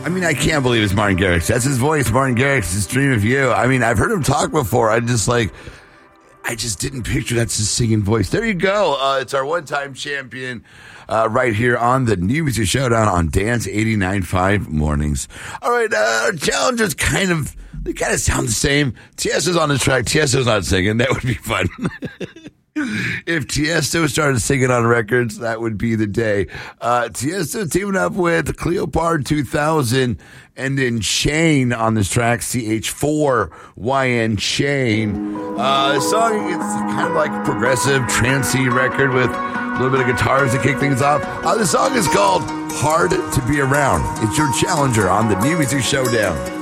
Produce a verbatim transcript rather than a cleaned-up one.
I mean, I can't believe it's Martin Garrix. That's his voice, Martin Garrix, his Dream of You. I mean, I've heard him talk before. I just like, I just didn't picture that's his singing voice. There you go. Uh, it's our one-time champion uh, right here on the New Music Showdown on Dance eighty-nine point five mornings. All right, uh, our challengers kind of, they kind of sound the same. Tiesto's on the track. Tiesto's not singing. That would be fun. If Tiesto started singing on records, that would be the day. Uh, Tiesto teaming up with Cleopard two thousand and then Shane on this track, C H four Y N Shane. Uh, the song, it's kind of like a progressive, trancey record with a little bit of guitars to kick things off. Uh, the song is called Hard to Be Around. It's your challenger on the New Music Showdown.